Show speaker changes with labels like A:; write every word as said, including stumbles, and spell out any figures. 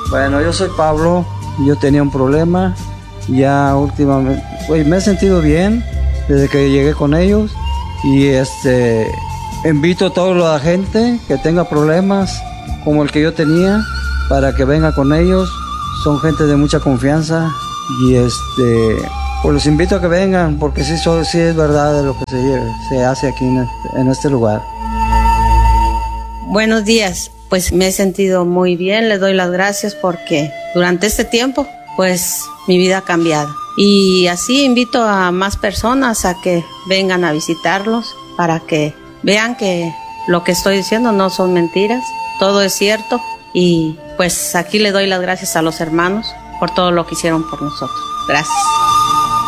A: Bueno, yo soy Pablo, yo tenía un problema, ya últimamente, pues me he sentido bien desde que llegué con ellos y este, invito a toda la gente que tenga problemas como el que yo tenía para que venga con ellos, son gente de mucha confianza y este, pues los invito a que vengan porque sí, so, sí es verdad lo que se, se hace aquí en este, en este lugar.
B: Buenos días. Pues me he sentido muy bien, le doy las gracias porque durante este tiempo, pues mi vida ha cambiado. Y así invito a más personas a que vengan a visitarlos para que vean que lo que estoy diciendo no son mentiras, todo es cierto. Y pues aquí le doy las gracias a los hermanos por todo lo que hicieron por nosotros. Gracias.